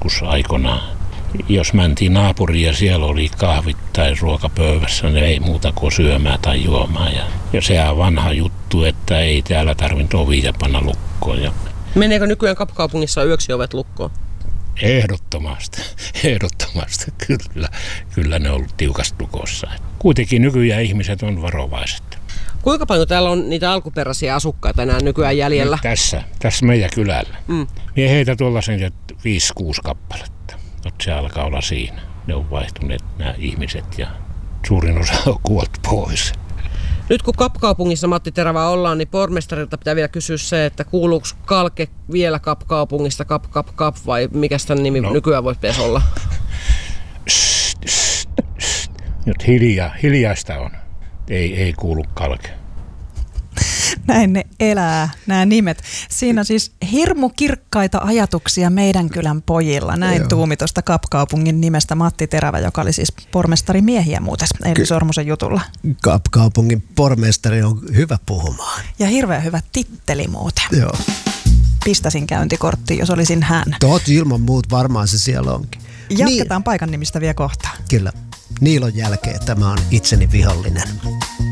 joskus aikoinaan. Jos mentiin naapuriin ja siellä oli kahvit tai ruokapöydässä, niin ei muuta kuin syömään tai juomaan. Ja sehän on vanha juttu, että ei täällä tarvitse ovia panna lukkoon. Meneekö nykyään Kapkaupungissa yöksi ovet lukkoon? Ehdottomasti, kyllä ne on ollut tiukasti lukossa. Kuitenkin nykyään ihmiset on varovaiset. Kuinka paljon täällä on niitä alkuperäisiä asukkaita enää nykyään jäljellä? Tässä meidän kylällä. Mie heitä tuollaisen 5-6 kappaletta. Se alkaa olla siinä. Ne on vaihtuneet nämä ihmiset ja suurin osa on kuollut pois. Nyt kun Kapkaupungissa, Matti Terävä, ollaan, niin pormestarilta pitää vielä kysyä se, että kuuluuko Kalke vielä Kapkaupungista Kap vai mikä tämän nimi nykyään voi edes olla? Nyt hiljaista on. Ei kuulu Kalke. Näin ne elää, nämä nimet. Siinä on siis hirmu kirkkaita ajatuksia meidän kylän pojilla. Näin tuumi tuosta Kapkaupungin nimestä Matti Terävä, joka oli siis pormestarimiehiä muuten Elli Sormusen jutulla. Kapkaupungin pormestari on hyvä puhumaan. Ja hirveän hyvä titteli muuten. Joo. Pistäisin käyntikorttiin, jos olisin hän. Ilman muut varmaan se siellä onkin. Jatketaan paikan nimistä vielä kohta. Kyllä. Niilon jälkeen tämä on itseni vihollinen.